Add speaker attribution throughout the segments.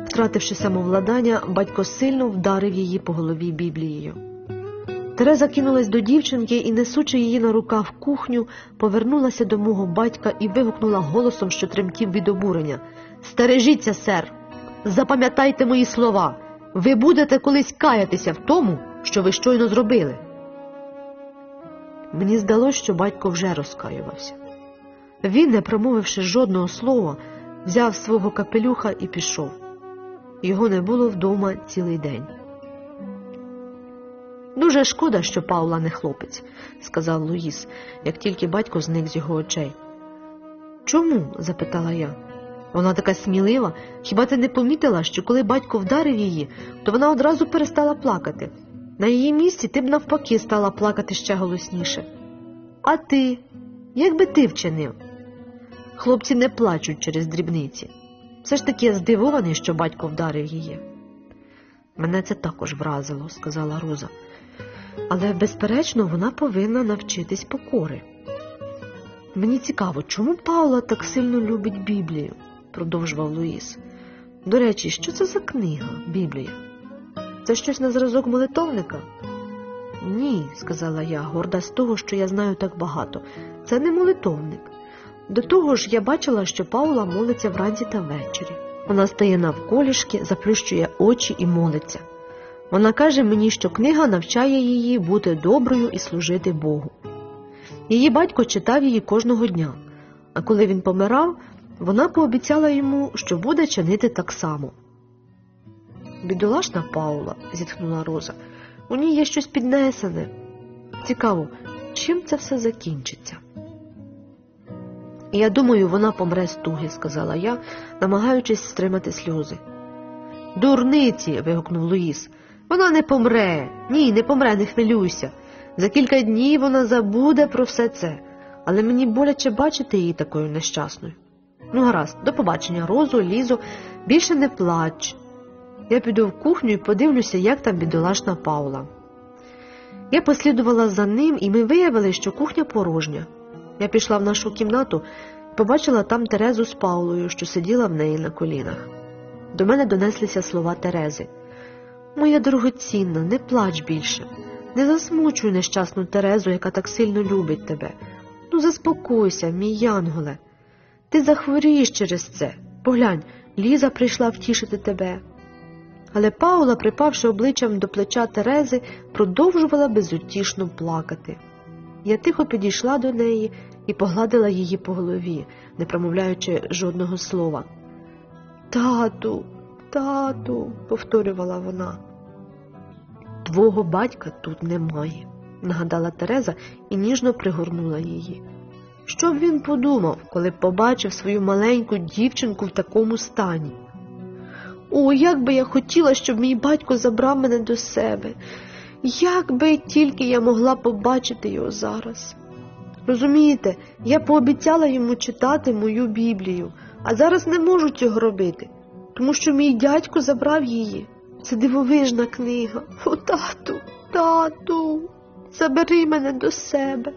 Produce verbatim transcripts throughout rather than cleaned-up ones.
Speaker 1: Втративши самовладання, батько сильно вдарив її по голові Біблією. Тереза кинулась до дівчинки і, несучи її на руках в кухню, повернулася до мого батька і вигукнула голосом, що тремтів від обурення: «Стережіться, сер! Запам'ятайте мої слова! Ви будете колись каятися в тому, що ви щойно зробили!» Мені здалося, що батько вже розкаювався. Він, не промовивши жодного слова, взяв свого капелюха і пішов. Його не було вдома цілий день. «Дуже шкода, що Паула не хлопець», – сказав Луїс, як тільки батько зник з його очей. «Чому?» – запитала я. «Вона така смілива. Хіба ти не помітила, що коли батько вдарив її, то вона одразу перестала плакати? На її місці ти б навпаки стала плакати ще голосніше. А ти? Як би ти вчинив?» «Хлопці не плачуть через дрібниці. Все ж таки я здивований, що батько вдарив її». «Мене це також вразило», – сказала Роза. «Але, безперечно, вона повинна навчитись покори». «Мені цікаво, чому Паула так сильно любить Біблію?» – продовжував Луїс. «До речі, що це за книга, Біблія? Це щось на зразок молитовника?» «Ні», – сказала я, горда з того, що я знаю так багато. «Це не молитовник. До того ж, я бачила, що Паула молиться вранці та ввечері. Вона стає навколішки, заплющує очі і молиться. Вона каже мені, що книга навчає її бути доброю і служити Богу. Її батько читав її кожного дня, а коли він помирав, вона пообіцяла йому, що буде чинити так само». «Бідолашна Паула», – зітхнула Роза, – «у ній є щось піднесене. Цікаво, чим це все закінчиться?» «Я думаю, вона помре з туги», – сказала я, намагаючись стримати сльози. «Дурниці!» – вигукнув Луїс. «Вона не помре! Ні, не помре, не хвилюйся. За кілька днів вона забуде про все це. Але мені боляче бачити її такою нещасною. Ну, гаразд, до побачення, Розо, Лізо, більше не плач. Я піду в кухню і подивлюся, як там бідолашна Паула». Я послідувала за ним, і ми виявили, що кухня порожня. Я пішла в нашу кімнату і побачила там Терезу з Паулою, що сиділа в неї на колінах. До мене донеслися слова Терези. «Моя дорогоцінна, не плач більше. Не засмучуй нещасну Терезу, яка так сильно любить тебе. Ну, заспокойся, мій янголе. Ти захворієш через це. Поглянь, Ліза прийшла втішити тебе». Але Паула, припавши обличчям до плеча Терези, продовжувала безутішно плакати. Я тихо підійшла до неї і погладила її по голові, не промовляючи жодного слова. «Тату, тату», – повторювала вона. «Твого батька тут немає», – нагадала Тереза і ніжно пригорнула її. Що б він подумав, коли б побачив свою маленьку дівчинку в такому стані? «О, як би я хотіла, щоб мій батько забрав мене до себе! Як би тільки я могла побачити його зараз! Розумієте, я пообіцяла йому читати мою Біблію, а зараз не можу цього робити, тому що мій дядько забрав її. Це дивовижна книга. О, тату, тату, забери мене до себе».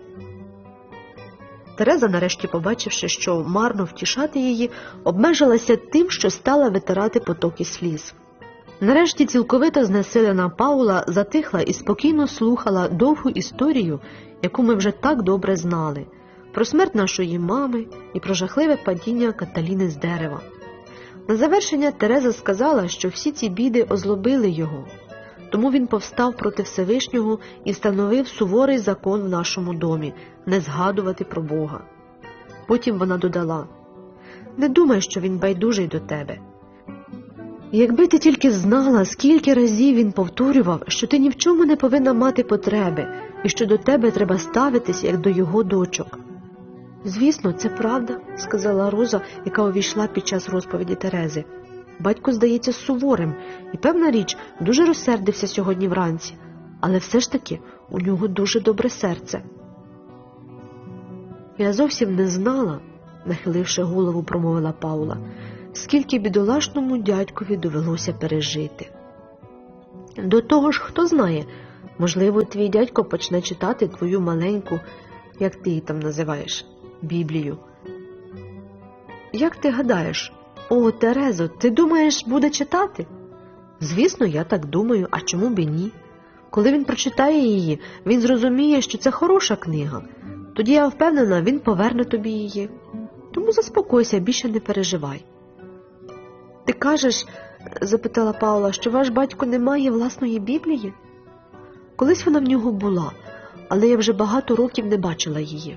Speaker 1: Тереза, нарешті побачивши, що марно втішати її, обмежилася тим, що стала витирати потоки сліз. Нарешті цілковито знесилена Паула затихла і спокійно слухала довгу історію, яку ми вже так добре знали, про смерть нашої мами і про жахливе падіння Каталіни з дерева. На завершення Тереза сказала, що всі ці біди озлобили його, тому він повстав проти Всевишнього і встановив суворий закон в нашому домі – не згадувати про Бога. Потім вона додала: «Не думай, що він байдужий до тебе. Якби ти тільки знала, скільки разів він повторював, що ти ні в чому не повинна мати потреби і що до тебе треба ставитись, як до його дочок». «Звісно, це правда», – сказала Роза, яка увійшла під час розповіді Терези. «Батько здається суворим і, певна річ, дуже розсердився сьогодні вранці, але все ж таки у нього дуже добре серце». «Я зовсім не знала», – нахиливши голову, промовила Паула, «скільки бідолашному дядькові довелося пережити. До того ж, хто знає, можливо, твій дядько почне читати твою маленьку, як ти її там називаєш, Біблію. Як ти гадаєш, О, Терезо, ти думаєш, буде читати? Звісно, я так думаю, а чому б і ні? Коли він прочитає її, він зрозуміє, що це хороша книга. Тоді, я впевнена, він поверне тобі її. Тому заспокойся, більше не переживай. Ти кажеш, запитала Паула, що ваш батько не має власної Біблії? Колись вона в нього була, але я вже багато років не бачила її.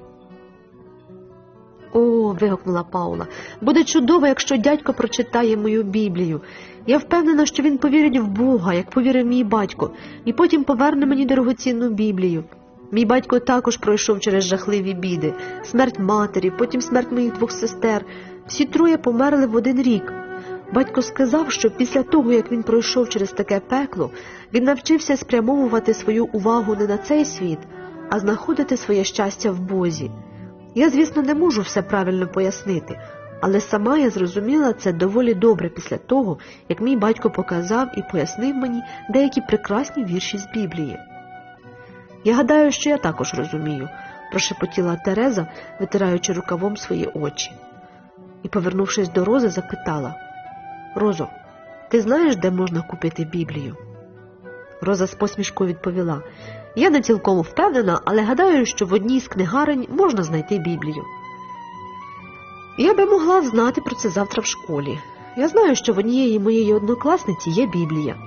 Speaker 1: О, вигукнула Паула, буде чудово, якщо дядько прочитає мою Біблію. Я впевнена, що він повірить в Бога, як повірив мій батько, і потім поверне мені дорогоцінну Біблію. Мій батько також пройшов через жахливі біди. Смерть матері, потім смерть моїх двох сестер. Всі троє померли в один рік. Батько сказав, що після того, як він пройшов через таке пекло, він навчився спрямовувати свою увагу не на цей світ, а знаходити своє щастя в Бозі. Я, звісно, не можу все правильно пояснити, але сама я зрозуміла це доволі добре після того, як мій батько показав і пояснив мені деякі прекрасні вірші з Біблії. Я гадаю, що я також розумію, прошепотіла Тереза, витираючи рукавом свої очі. І, повернувшись до Рози, запитала: Розо, ти знаєш, де можна купити Біблію? Роза з посмішкою відповіла: я не цілком впевнена, але гадаю, що в одній з книгарень можна знайти Біблію. Я би могла знати про це завтра в школі. Я знаю, що в однієї моєї однокласниці є Біблія.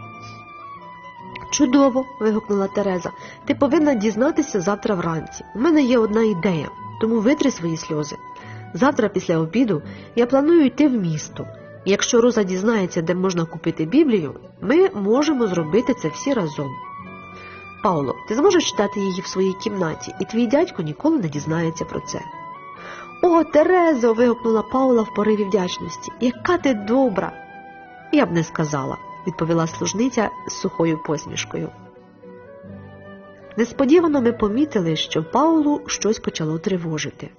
Speaker 1: Чудово, вигукнула Тереза. Ти повинна дізнатися завтра вранці. У мене є одна ідея, тому витри свої сльози. Завтра після обіду я планую йти в місто. І якщо Роза дізнається, де можна купити Біблію, ми можемо зробити це всі разом. Пауло, ти зможеш читати її в своїй кімнаті, і твій дядько ніколи не дізнається про це. О, Терезо, вигукнула Паула в пориві вдячності. Яка ти добра! Я б не сказала, відповіла служниця з сухою посмішкою. Несподівано ми помітили, що Паулу щось почало тривожити.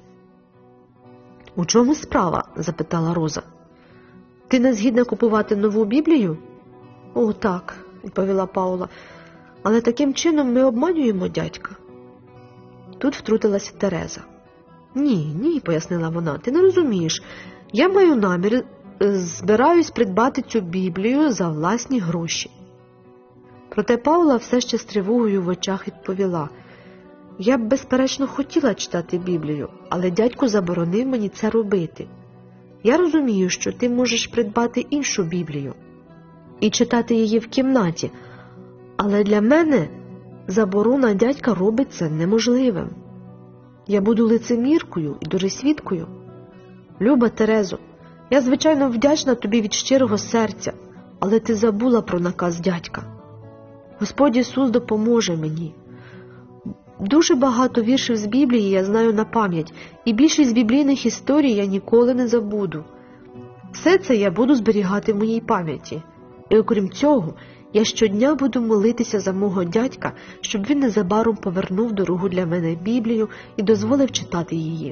Speaker 1: У чому справа? Запитала Роза. Ти не згідна купувати нову Біблію? О, так, відповіла Паула. Але таким чином ми обманюємо дядька. Тут втрутилася Тереза. Ні, ні, пояснила вона, ти не розумієш. Я маю намір, збираюсь придбати цю Біблію за власні гроші. Проте Паула все ще з тривогою в очах відповіла: я б, безперечно, хотіла читати Біблію, але дядько заборонив мені це робити. Я розумію, що ти можеш придбати іншу Біблію і читати її в кімнаті, але для мене заборона дядька робить це неможливим. Я буду лицеміркою і дуресвідкою. Люба Терезо, я, звичайно, вдячна тобі від щирого серця, але ти забула про наказ дядька. Господь Ісус допоможе мені. Дуже багато віршів з Біблії я знаю на пам'ять, і більшість біблійних історій я ніколи не забуду. Все це я буду зберігати в моїй пам'яті. І окрім цього, я щодня буду молитися за мого дядька, щоб він незабаром повернув дорогу для мене Біблію і дозволив читати її.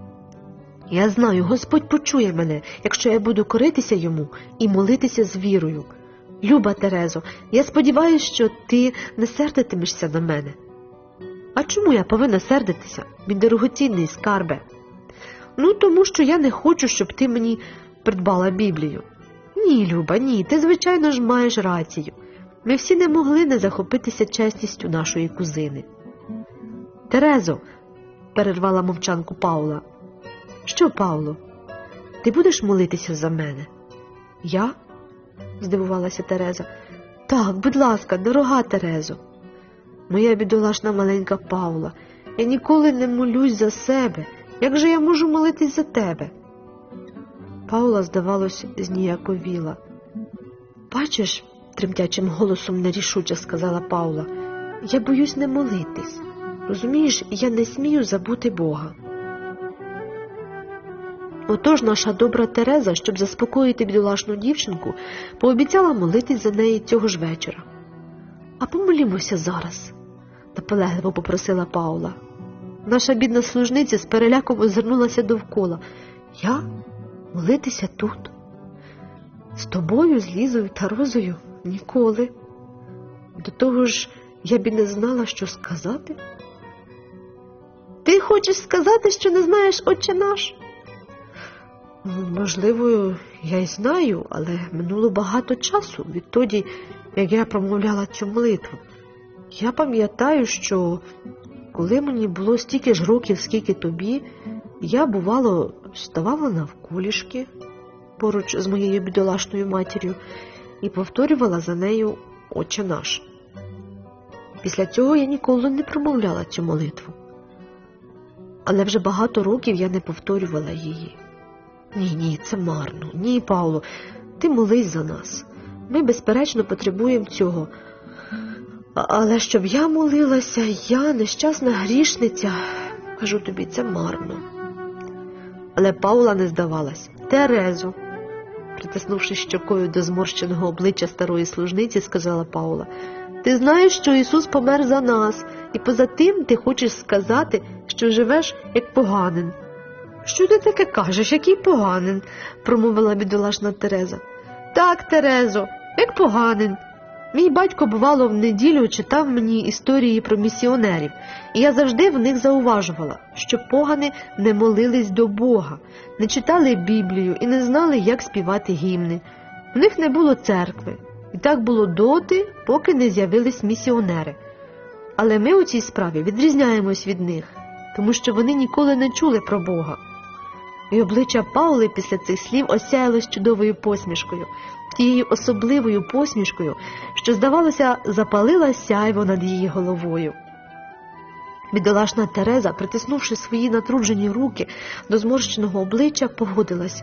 Speaker 1: Я знаю, Господь почує мене, якщо я буду коритися йому і молитися з вірою. Люба Терезо, я сподіваюся, що ти не сердитимешся на мене. А чому я повинна сердитися, мій дорогоцінний скарбе? Ну, тому що я не хочу, щоб ти мені придбала Біблію. Ні, Люба, ні, ти, звичайно ж, маєш рацію. Ми всі не могли не захопитися чесністю нашої кузини. Терезо, перервала мовчанку Паула. Що, Пауло? Ти будеш молитися за мене? Я? Здивувалася Тереза. Так, будь ласка, дорога Терезо. Моя бідолашна маленька Паула, я ніколи не молюсь за себе. Як же я можу молитись за тебе? Паула, здавалось, зніяковіла. Бачиш, тремтячим голосом нерішуче сказала Паула, я боюсь не молитись. Розумієш, я не смію забути Бога. Отож наша добра Тереза, щоб заспокоїти бідолашну дівчинку, пообіцяла молитись за неї цього ж вечора. А помолімося зараз, наполегливо попросила Паула. Наша бідна служниця з переляком озирнулася довкола. Я? Молитися тут? З тобою, з Лізою та Розою? Ніколи. До того ж, я б і не знала, що сказати. Ти хочеш сказати, що не знаєш Отче наш? Можливо, Я й знаю, але минуло багато часу відтоді, як я промовляла цю молитву. Я пам'ятаю, що коли мені було стільки ж років, скільки тобі, я, бувало, ставала навколішки поруч з моєю бідолашною матір'ю і повторювала за нею «Отче наш». Після цього я ніколи не промовляла цю молитву. Але вже багато років я не повторювала її. Ні, ні, це марно. Ні, Павло, ти молись за нас. Ми, безперечно, потребуємо цього. Але щоб я молилася, я, нещасна грішниця, кажу тобі, це марно. Але Павла не здавалась. Терезо, притиснувши щокою до зморщеного обличчя старої служниці, сказала Паула, ти знаєш, що Ісус помер за нас, і поза тим ти хочеш сказати, що живеш як поганин. Що ти таке кажеш, який поганин? Промовила бідолашна Тереза. Так, Терезо, як поганин. Мій батько, бувало, в неділю читав мені історії про місіонерів, і я завжди в них зауважувала, що погани не молились до Бога, не читали Біблію і не знали, як співати гімни. В них не було церкви, і так було доти, поки не з'явились місіонери. Але ми у цій справі відрізняємось від них, тому що вони ніколи не чули про Бога. І обличчя Паули після цих слів осяялось чудовою посмішкою, тією особливою посмішкою, що, здавалося, запалила сяйво над її головою. Бідолашна Тереза, притиснувши свої натруджені руки до зморщеного обличчя, погодилась.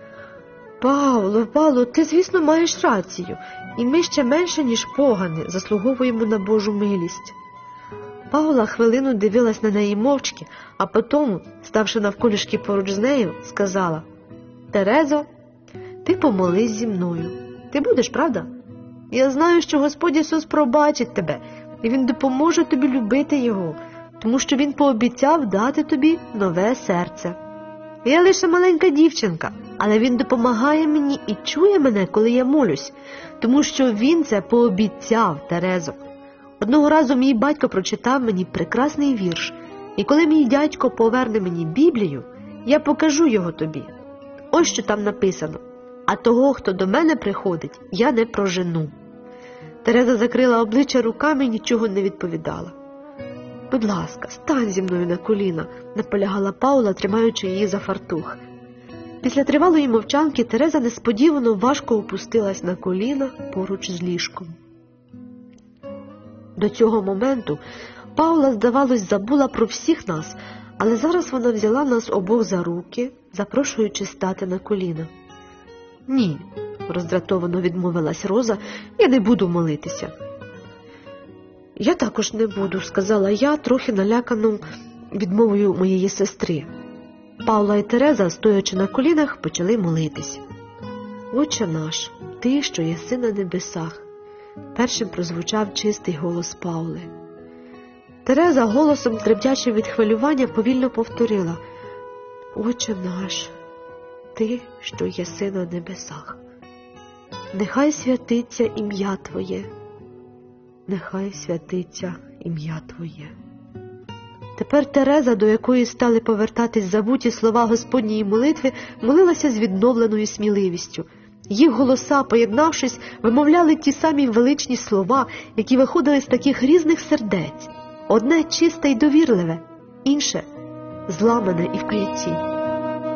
Speaker 1: Павло, Павло, ти, звісно, маєш рацію, і ми ще менше, ніж погани, заслуговуємо на Божу милість. Паула хвилину дивилась на неї мовчки, а потім, ставши навколішки поруч з нею, сказала, Терезо, ти помолись зі мною. Ти будеш, правда? Я знаю, що Господь Ісус пробачить тебе, і Він допоможе тобі любити Його, тому що Він пообіцяв дати тобі нове серце. Я лише маленька дівчинка, але Він допомагає мені і чує мене, коли я молюсь, тому що Він це пообіцяв, Терезо. Одного разу мій батько прочитав мені прекрасний вірш, і коли мій дядько поверне мені Біблію, я покажу його тобі. Ось що там написано. А того, хто до мене приходить, я не прожену. Тереза закрила обличчя руками і нічого не відповідала. Будь ласка, стань зі мною на коліна, наполягала Паула, тримаючи її за фартух. Після тривалої мовчанки Тереза несподівано важко опустилась на коліна поруч з ліжком. До цього моменту Паула, здавалось, забула про всіх нас, але зараз вона взяла нас обох за руки, запрошуючи стати на коліна. «Ні», – роздратовано відмовилась Роза, – «я не буду молитися». «Я також не буду», – сказала я, трохи налякану відмовою моєї сестри. Паула і Тереза, стоячи на колінах, почали молитись. «Отче наш, ти, що єси на небесах», – першим прозвучав чистий голос Паули. Тереза голосом, тремтячим від хвилювання, повільно повторила «Отче наш, ти, що єси на небесах, нехай святиться ім'я Твоє, нехай святиться ім'я Твоє». Тепер Тереза, до якої стали повертатись забуті слова Господньої молитви, молилася з відновленою сміливістю. Їх голоса, поєднавшись, вимовляли ті самі величні слова, які виходили з таких різних сердець. Одне чисте й довірливе, інше зламане і в каяці.